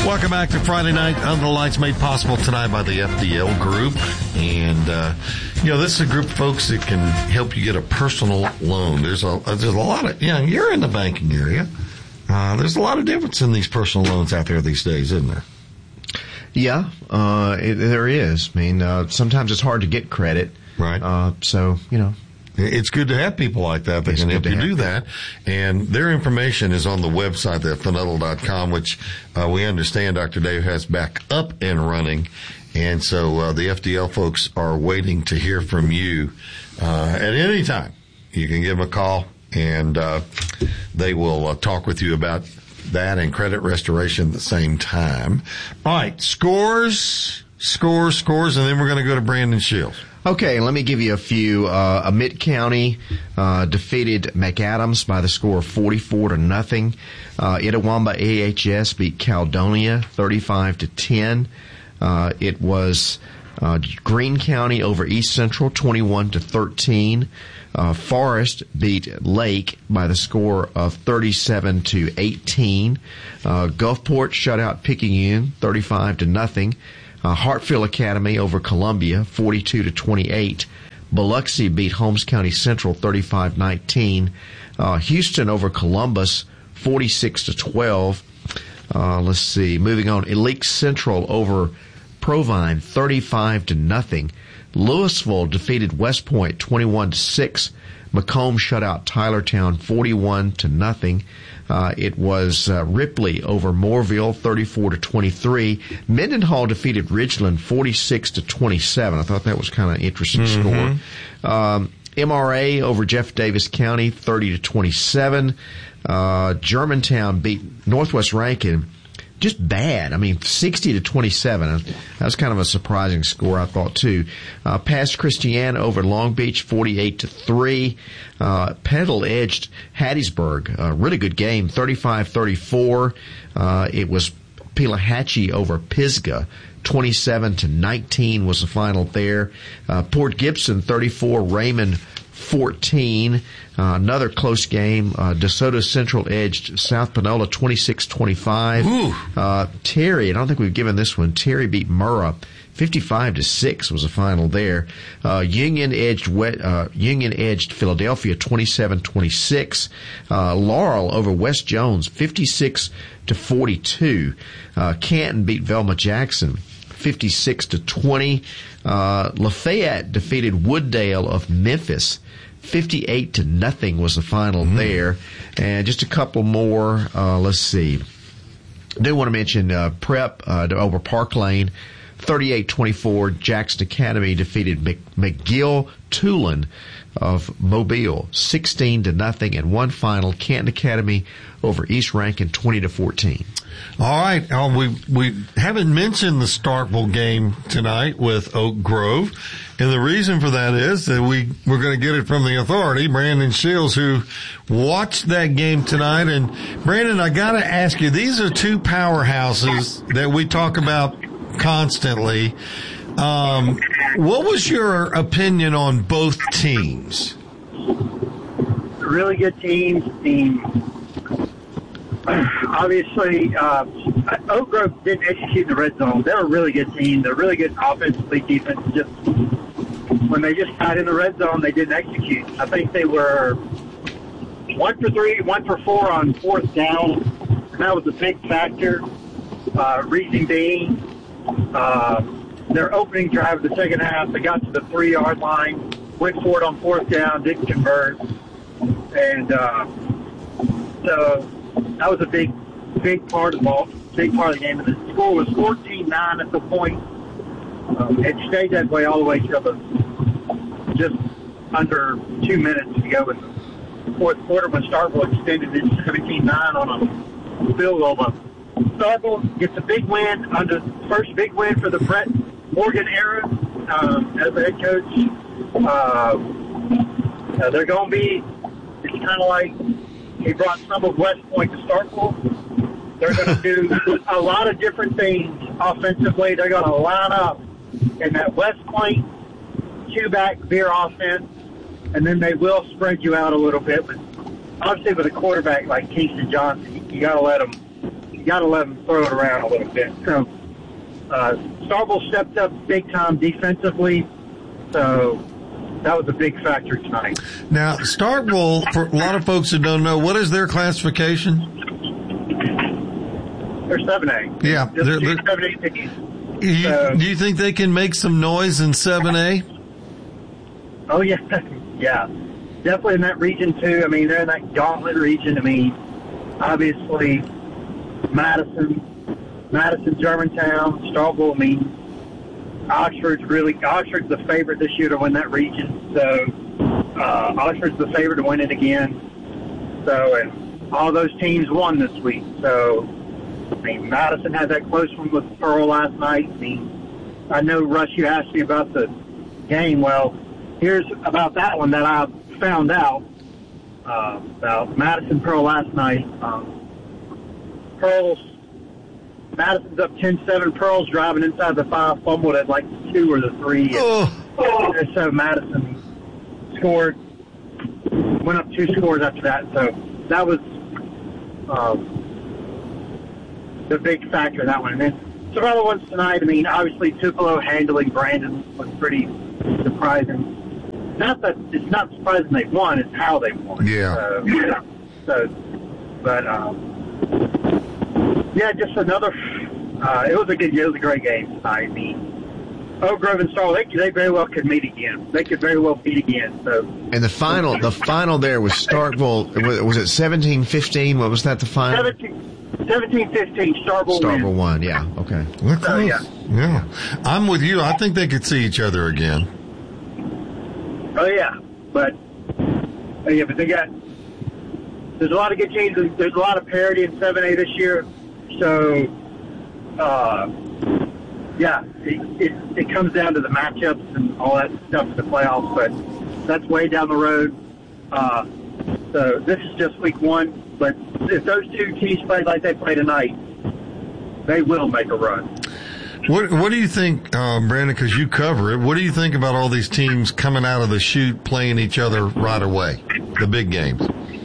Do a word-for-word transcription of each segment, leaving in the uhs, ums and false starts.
Welcome back to Friday Night Under the Lights, made possible tonight by the F D L Group. And, uh, you know, this is a group of folks that can help you get a personal loan. There's a, there's a lot of, you know, you're in the banking area. Uh, there's a lot of difference in these personal loans out there these days, isn't there? Yeah, uh, it, there is. I mean, uh, sometimes it's hard to get credit. Right. Uh, so, you know. It's good to have people like that that It's can help good you to do have that. And their information is on the website at funnel dot com, which uh, we understand Doctor Dave has back up and running. And so uh, the F D L folks are waiting to hear from you uh, at any time. You can give them a call, and uh, they will uh, talk with you about that and credit restoration at the same time. All right, scores, scores, scores, and then we're going to go to Brandon Shields. Okay, let me give you a few. Uh, Amite County uh, defeated McAdams by the score of forty-four to nothing. Uh, Itawamba A H S beat Caledonia thirty-five to ten. Uh, it was uh, Greene County over East Central twenty-one to thirteen. Uh, Forest beat Lake by the score of thirty-seven to eighteen. Uh, Gulfport shut out Picayune thirty-five to nothing. Uh, Hartfield Academy over Columbia, forty-two to twenty-eight. Biloxi beat Holmes County Central, thirty-five nineteen. Uh, Houston over Columbus, forty-six to twelve. Uh, let's see. Moving on. Elite Central over Provine, thirty-five to nothing. Louisville defeated West Point, twenty-one to six. Macomb shut out Tylertown, forty-one to nothing. Uh, it was uh, Ripley over Moorville, thirty-four to twenty-three. Mendenhall defeated Ridgeland, forty-six to twenty-seven. I thought that was kind of an interesting Mm-hmm. score. Um, M R A over Jeff Davis County, thirty to twenty-seven. Uh, Germantown beat Northwest Rankin. Just bad. I mean, sixty to twenty-seven. That's kind of a surprising score, I thought, too. Uh, Pass Christiana over Long Beach, forty-eight to three. Uh, Petal edged Hattiesburg. A really good game, thirty-five thirty-four. Uh, it was Pelahatchie over Pisgah. twenty-seven to nineteen was the final there. Uh, Port Gibson, thirty-four. Raymond, fourteen. Uh, another close game. Uh, DeSoto Central edged South Panola twenty-six twenty-five. Uh, Terry, I don't think we've given this one. Terry beat Murrah. fifty-five to six was the final there. Uh, Union edged Wet, uh, Union edged Philadelphia twenty-seven twenty-six. Uh, Laurel over West Jones fifty-six to forty-two. Uh, Canton beat Velma Jackson fifty-six to twenty. Uh, Lafayette defeated Wooddale of Memphis. fifty-eight to nothing was the final mm-hmm. there. And just a couple more. Uh, let's see. I do want to mention uh, Prep uh, over Park Lane. thirty-eight twenty-four. Jackson Academy defeated Mc, McGill Tulane of Mobile, sixteen to nothing. And one final, Canton Academy over East Rankin, twenty to fourteen. All right. Uh, we we haven't mentioned the Starkville game tonight with Oak Grove. And the reason for that is that we, we're going to get it from the authority, Brandon Shields, who watched that game tonight. And, Brandon, I got to ask you, these are two powerhouses that we talk about constantly. Um, what was your opinion on both teams? Really good teams. Team. Obviously, uh, Oak Grove didn't execute in the red zone. They're a really good team. They're really good offensively, defense. Just when they just got in the red zone, they didn't execute. I think they were one for three, one for four on fourth down. And that was a big factor. Uh, Reason being, uh, their opening drive of the second half, they got to the three-yard line, went for it on fourth down, didn't convert. And uh, so that was a big, big part of the ball, big part of the game. And the score was fourteen nine at the point. Um, it stayed that way all the way to the, just under two minutes to go in the fourth quarter when Starkville extended it seventeen nine on a field goal. But Starkville gets a big win, under first big win for the Brett Morgan era um, as a head coach. Uh, uh, they're going to be, it's kind of like he brought some of West Point to Starkville. They're going to do a lot of different things offensively. They're going to line up in that West Point two-back veer offense, and then they will spread you out a little bit. But obviously with a quarterback like Kingston Johnson, you, you got to let him got to let them throw it around a little bit. So uh, Starkville stepped up big time defensively, so that was a big factor tonight. Now, Starkville, for a lot of folks who don't know, what is their classification? They're seven A. Yeah. Just They're, two they're, seven A teams. you, So- do you think they can make some noise in seven A? Oh, yeah. Yeah. Definitely in that region, too. I mean, they're in that gauntlet region. I mean, obviously, Madison, Madison, Germantown, Starkville. I mean, Oxford's really, Oxford's the favorite this year to win that region. So, uh, Oxford's the favorite to win it again. So, and all those teams won this week. So, I mean, Madison had that close one with Pearl last night. I mean, I know, Russ, you asked me about the game. Well, here's about that one that I found out uh, about Madison Pearl last night. Um, Pearl's Madison's up ten seven. Pearl's driving inside the five, fumbled at like the two or the three. Oh. And so Madison scored, went up two scores after that. So that was um, the big factor in that one. And then some other ones tonight. I mean, obviously Tupelo handling Brandon was pretty surprising. Not that it's not surprising they won; it's how they won. Yeah. So, yeah. So, but um, yeah, just another. Uh, it was a good. It was a great game tonight. I mean, Oak Grove and Starkville, they, they very well could meet again. They could very well beat again. So. And the final, the final there was Starkville. Was, was it seventeen fifteen? What was that? The final. seventeen fifteen, Starkville Starkville win. won. Yeah. Okay. We're close. Oh, yeah. Yeah. I'm with you. I think they could see each other again. Oh yeah, but oh, yeah, but they got. There's a lot of good teams. There's a lot of parity in seven A this year, so uh, yeah, it, it it comes down to the matchups and all that stuff in the playoffs. But that's way down the road. Uh, so this is just week one. But if those two teams play like they play tonight, they will make a run. What What do you think, um, Brandon? Because you cover it. What do you think about all these teams coming out of the chute playing each other right away, the big games?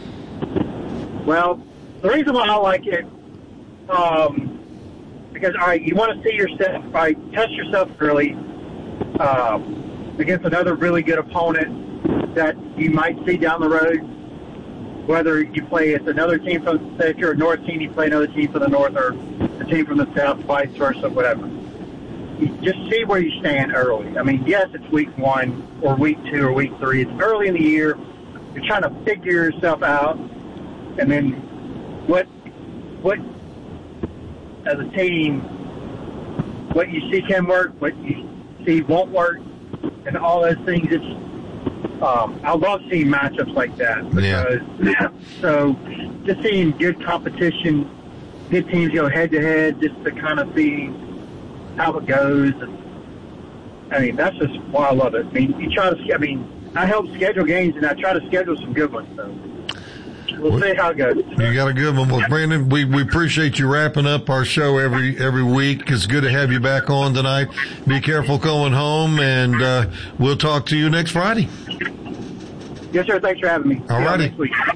Well, the reason why I like it, um, because all right, you want to see yourself, all right, test yourself early um, against another really good opponent that you might see down the road. Whether you play it's another team from, say if you're a North team, you play another team from the North, or a team from the South, vice versa, whatever. You just see where you stand early. I mean, yes, it's week one or week two or week three. It's early in the year. You're trying to figure yourself out, and then what, what as a team, what you see can work, what you see won't work, and all those things. It's Um, I love seeing matchups like that because yeah. So just seeing good competition, good teams go head to head, just to kind of see how it goes. And I mean, that's just why I love it. I mean, you try to. I mean, I help schedule games, and I try to schedule some good ones. So we'll see how it goes. You got a good one. Well, Brandon, we, we appreciate you wrapping up our show every every week. It's good to have you back on tonight. Be careful going home, and uh, we'll talk to you next Friday. Yes, sir. Thanks for having me. All righty.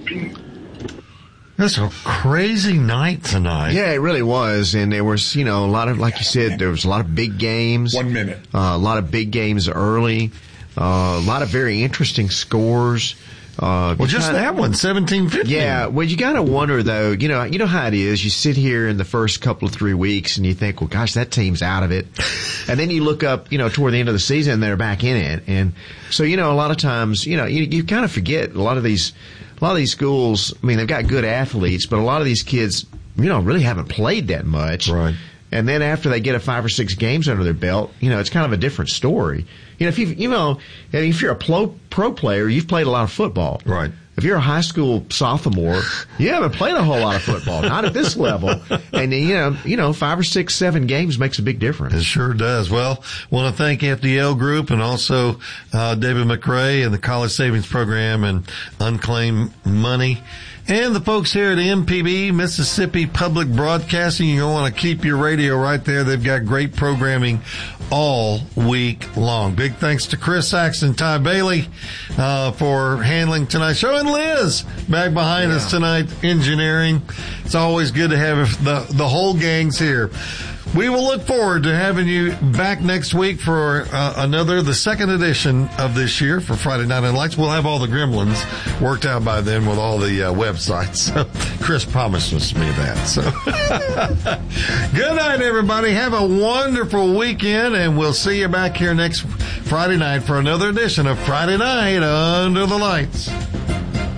That's a crazy night tonight. Yeah, it really was. And there was, you know, a lot of, like you said, there was a lot of big games. One minute. Uh, a lot of big games early. Uh, a lot of very interesting scores. Uh, well, just kinda, that one, seventeen fifteen. Yeah, well, you gotta wonder though, you know, you know how it is. You sit here in the first couple of three weeks and you think, well, gosh, that team's out of it. And then you look up, you know, toward the end of the season and they're back in it. And so, you know, a lot of times, you know, you, you kind of forget a lot of these, a lot of these schools, I mean, they've got good athletes, but a lot of these kids, you know, really haven't played that much. Right. And then after they get a five or six games under their belt, you know, it's kind of a different story. You know, if you you know, if you're a pro, pro player, you've played a lot of football. Right. If you're a high school sophomore, you haven't played a whole lot of football, not at this level. And you know, you know, five or six, seven games makes a big difference. It sure does. Well, want to thank F D L Group and also uh David McRae and the College Savings Program and Unclaimed Money. And the folks here at M P B, Mississippi Public Broadcasting, you want to keep your radio right there. They've got great programming all week long. Big thanks to Chris Saxon, Ty Bailey, uh, for handling tonight's show, and Liz back behind yeah. us tonight, engineering. It's always good to have the, the whole gang's here. We will look forward to having you back next week for uh, another, the second edition of this year for Friday Night in Lights. We'll have all the gremlins worked out by then with all the uh, websites. So Chris promises me that. So good night, everybody. Have a wonderful weekend, and we'll see you back here next Friday night for another edition of Friday Night Under the Lights.